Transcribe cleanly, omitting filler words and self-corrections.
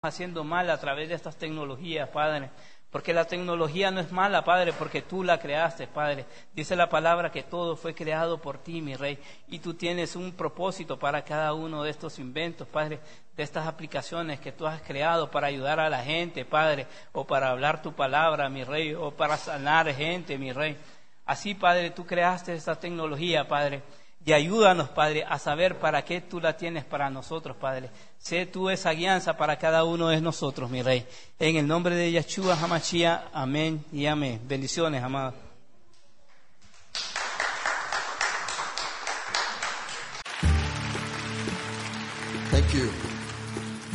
haciendo mal a través de estas tecnologías, Padre. Porque la tecnología no es mala, Padre, porque tú la creaste, Padre. Dice la palabra que todo fue creado por ti, mi Rey. Y tú tienes un propósito para cada uno de estos inventos, Padre, de estas aplicaciones que tú has creado para ayudar a la gente, Padre, o para hablar tu palabra, mi Rey, o para sanar gente, mi Rey. Así, Padre, tú creaste esta tecnología, Padre. Y ayúdanos, Padre, a saber para qué tú la tienes para nosotros, Padre. Sé tú esa guianza para cada uno de nosotros, mi Rey. En el nombre de Yeshua HaMashiach, amén y amén. Bendiciones, amados.